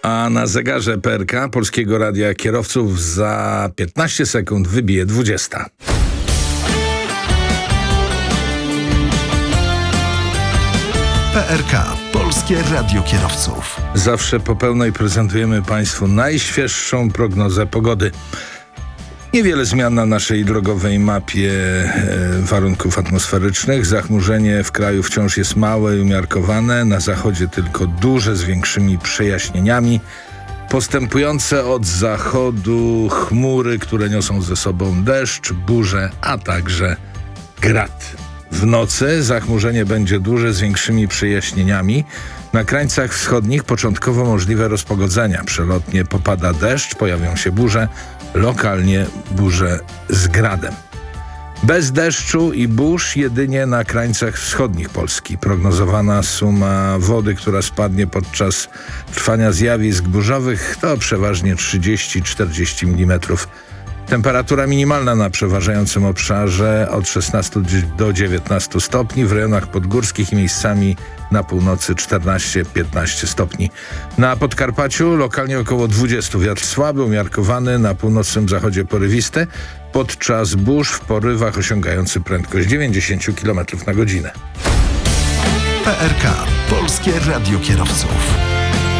A na zegarze PRK Polskiego Radia Kierowców za 15 sekund wybije 20. PRK Polskie Radio Kierowców. Zawsze po pełnej prezentujemy Państwu najświeższą prognozę pogody. Niewiele zmian na naszej drogowej mapie warunków atmosferycznych. Zachmurzenie w kraju wciąż jest małe i umiarkowane. Na zachodzie tylko duże z większymi przejaśnieniami. Postępujące od zachodu chmury, które niosą ze sobą deszcz, burze, a także grad. W nocy zachmurzenie będzie duże z większymi przejaśnieniami. Na krańcach wschodnich początkowo możliwe rozpogodzenia. Przelotnie popada deszcz, pojawią się burze, lokalnie burze z gradem. Bez deszczu i burz jedynie na krańcach wschodnich Polski. Prognozowana suma wody, która spadnie podczas trwania zjawisk burzowych, to przeważnie 30-40 mm. Temperatura minimalna na przeważającym obszarze od 16 do 19 stopni, w rejonach podgórskich i miejscami na północy 14-15 stopni. Na Podkarpaciu lokalnie około 20, wiatr słaby, umiarkowany, na północnym zachodzie porywisty, podczas burz w porywach osiągający prędkość 90 km na godzinę. PRK Polskie Radio Kierowców.